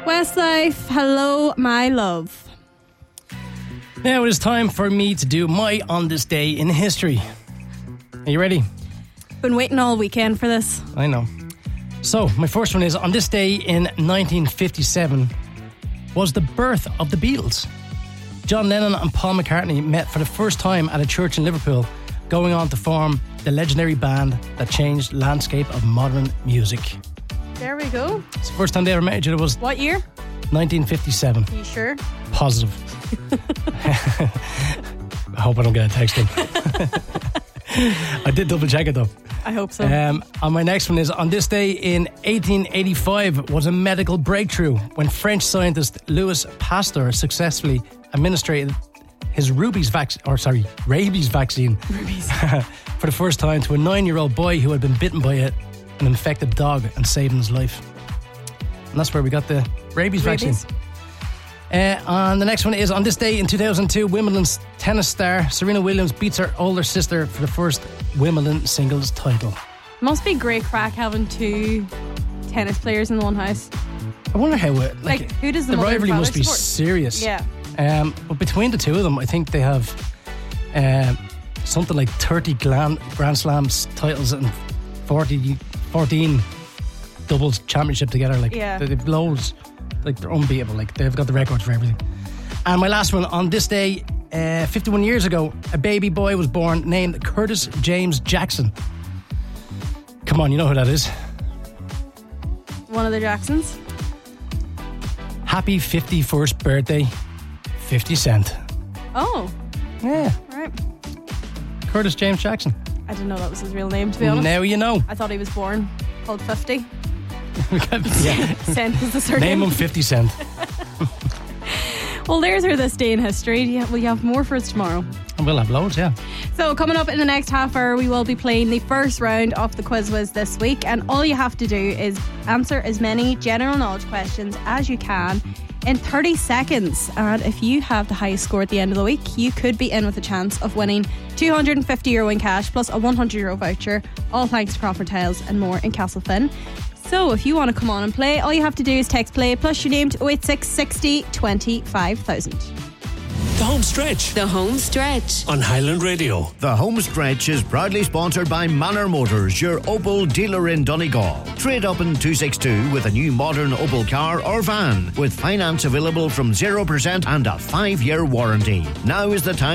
Westlife, hello, my love. Now it is time for me to do my On This Day in History. Are you ready? Been waiting all weekend for this. I know. So, my first one is, on this day in 1957 was the birth of the Beatles. John Lennon and Paul McCartney met for the first time at a church in Liverpool, going on to form the legendary band that changed the landscape of modern music. There we go. It's the first time they ever met each other was What year? 1957. Are you sure? Positive. I hope I don't get a text in. I did double check it though. I hope so. And my next one is, on this day in 1885 was a medical breakthrough when French scientist Louis Pasteur successfully administered his rabies vaccine for the first time to a 9-year-old boy who had been bitten by an infected dog and saving his life. And that's where we got the rabies vaccine. And the next one is, on this day in 2002, Wimbledon's tennis star Serena Williams beats her older sister for the first Wimbledon singles title. Must be great crack having two tennis players in one house. I wonder how who does the rivalry must be support? serious. Yeah. But between the two of them, I think they have something like 30 Grand Slams titles and 14 doubles championship together. They've loads. They're unbeatable. They've got the records for everything. And my last one, on this day 51 years ago, a baby boy was born named Curtis James Jackson. Come on, you know who that is. One of the Jacksons. Happy 51st birthday, 50 Cent. Oh. Yeah. Right. Curtis James Jackson. I didn't know that was his real name, to be honest. Now you know. I thought he was born called 50. Yeah. Cent was the surname. Name him 50 Cent. Well, there's our This Day in History. Will you have more for us tomorrow? And we'll have loads, yeah. So coming up in the next half hour, we will be playing the first round of the Quiz Whiz this week, and all you have to do is answer as many general knowledge questions as you can in 30 seconds. And if you have the highest score at the end of the week, you could be in with a chance of winning €250 in cash plus a €100 voucher, all thanks to Crawford Tiles and more in Castlefin. So if you want to come on and play, all you have to do is text play plus your name to 086 60 20 5000. The Home Stretch. The Home Stretch. On Highland Radio. The Home Stretch is proudly sponsored by Manor Motors, your Opel dealer in Donegal. Trade up in 262 with a new modern Opel car or van, with finance available from 0% and a 5-year warranty. Now is the time